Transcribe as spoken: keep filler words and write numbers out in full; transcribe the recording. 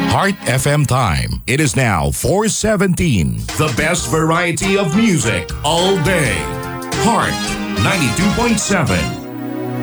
Heart F M time. It is now four seventeen. The best variety of music all day. Heart ninety-two point seven.